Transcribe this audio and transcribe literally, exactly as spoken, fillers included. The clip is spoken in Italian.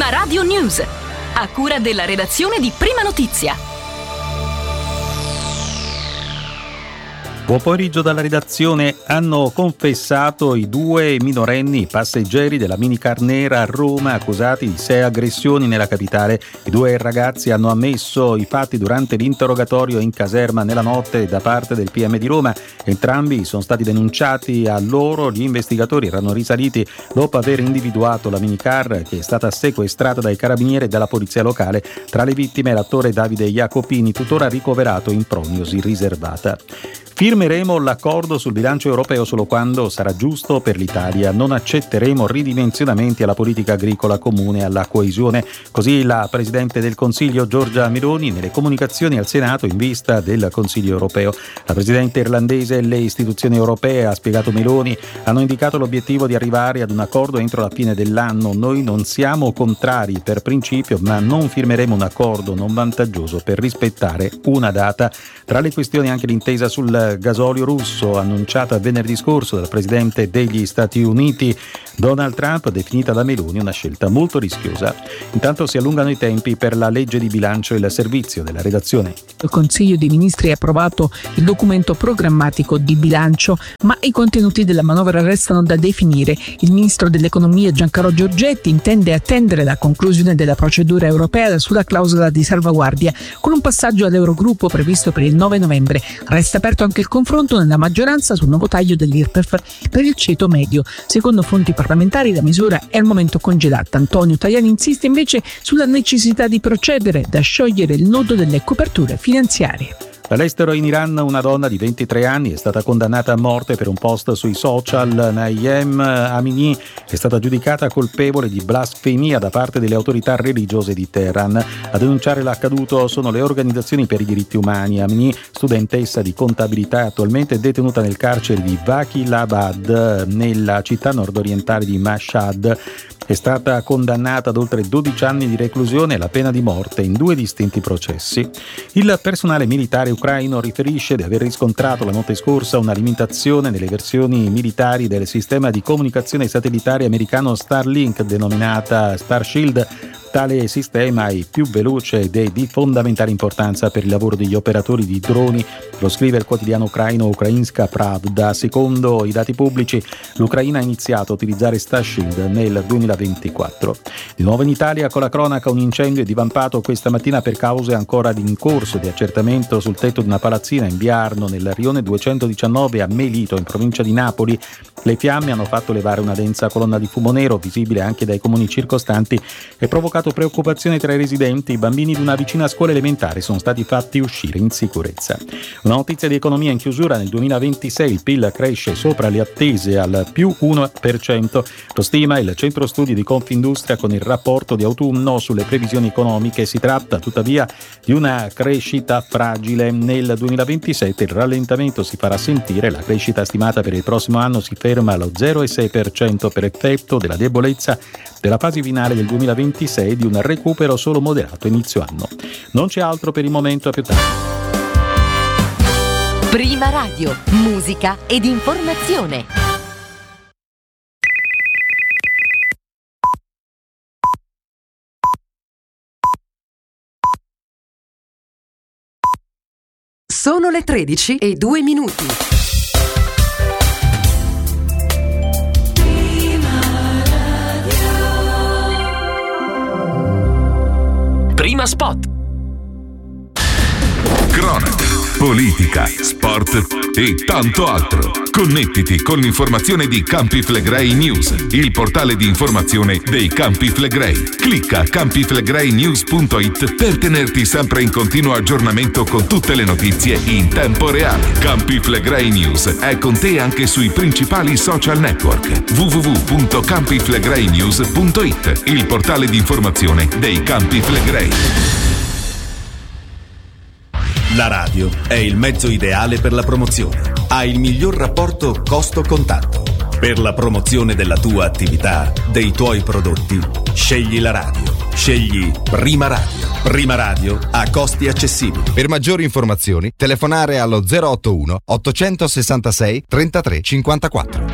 Prima Radio News, a cura della redazione di Prima Notizia. Buon pomeriggio dalla redazione. Hanno confessato i due minorenni passeggeri della minicar nera a Roma accusati di sei aggressioni nella capitale. I due ragazzi hanno ammesso i fatti durante l'interrogatorio in caserma nella notte da parte del P M di Roma. Entrambi sono stati denunciati a loro. Gli investigatori erano risaliti dopo aver individuato la minicar che è stata sequestrata dai carabinieri e dalla polizia locale. Tra le vittime l'attore Davide Jacopini, tuttora ricoverato in prognosi riservata. Firmeremo l'accordo sul bilancio europeo solo quando sarà giusto per l'Italia. Non accetteremo ridimensionamenti alla politica agricola comune e alla coesione. Così la Presidente del Consiglio Giorgia Meloni nelle comunicazioni al Senato in vista del Consiglio europeo. La Presidente irlandese e le istituzioni europee, ha spiegato Meloni, hanno indicato l'obiettivo di arrivare ad un accordo entro la fine dell'anno. Noi non siamo contrari per principio, ma non firmeremo un accordo non vantaggioso per rispettare una data. Tra le questioni anche l'intesa sul gasolio russo annunciata venerdì scorso dal Presidente degli Stati Uniti Donald Trump, definita da Meloni una scelta molto rischiosa. Intanto si allungano i tempi per la legge di bilancio e il servizio della redazione. Il Consiglio dei Ministri ha approvato il documento programmatico di bilancio, ma i contenuti della manovra restano da definire. Il Ministro dell'Economia Giancarlo Giorgetti intende attendere la conclusione della procedura europea sulla clausola di salvaguardia, con un passaggio all'Eurogruppo previsto per il nove novembre. Resta aperto anche il confronto nella maggioranza sul nuovo taglio dell'I R P E F per il ceto medio. Secondo fonti parlamentari la misura è al momento congelata. Antonio Tajani insiste invece sulla necessità di procedere da sciogliere il nodo delle coperture finanziarie. Dall'estero in Iran una donna di ventitré anni è stata condannata a morte per un post sui social. Naiem Amini è stata giudicata colpevole di blasfemia da parte delle autorità religiose di Teheran. A denunciare l'accaduto sono le organizzazioni per i diritti umani. Amini, studentessa di contabilità, attualmente detenuta nel carcere di Vakilabad nella città nordorientale di Mashhad, è stata condannata ad oltre dodici anni di reclusione e la pena di morte in due distinti processi. Il personale militare ucraino riferisce di aver riscontrato la notte scorsa una limitazione nelle versioni militari del sistema di comunicazione satellitare americano Starlink, denominata Starshield. Tale sistema è più veloce ed è di fondamentale importanza per il lavoro degli operatori di droni, lo scrive il quotidiano ucraino Ukrainska Pravda. Secondo i dati pubblici, l'Ucraina ha iniziato a utilizzare Starshield nel duemilaventiquattro. Di nuovo in Italia, con la cronaca, un incendio è divampato questa mattina per cause ancora in corso di accertamento sul tetto di una palazzina in Biarno, nel rione duecentodiciannove a Melito, in provincia di Napoli. Le fiamme hanno fatto levare una densa colonna di fumo nero, visibile anche dai comuni circostanti, e provocato preoccupazione tra i residenti. I bambini di una vicina scuola elementare sono stati fatti uscire in sicurezza. Una notizia di economia in chiusura: nel duemilaventisei il P I L cresce sopra le attese al più uno per cento. Lo stima il centro studi di Confindustria con il rapporto di autunno sulle previsioni economiche. Si tratta tuttavia di una crescita fragile. Nel duemilaventisette il rallentamento si farà sentire. La crescita stimata per il prossimo anno si ferma allo zero virgola sei per cento per effetto della debolezza della fase finale del duemilaventisei e di un recupero solo moderato inizio anno. Non c'è altro per il momento, a più tardi. Prima Radio, musica ed informazione. Sono le tredici e due minuti. Prima Spot. Cronaca, politica, sport e tanto altro. Connettiti con l'informazione di Campi Flegrei News, il portale di informazione dei Campi Flegrei. Clicca campi flegrei news punto it per tenerti sempre in continuo aggiornamento con tutte le notizie in tempo reale. Campi Flegrei News è con te anche sui principali social network. w w w punto campi flegrei news punto it, il portale di informazione dei Campi Flegrei. La radio è il mezzo ideale per la promozione. Ha il miglior rapporto costo-contatto. Per la promozione della tua attività, dei tuoi prodotti, scegli la radio. Scegli Prima Radio. Prima Radio a costi accessibili. Per maggiori informazioni, telefonare allo zero otto uno ottocentosessantasei trentatré cinquantaquattro.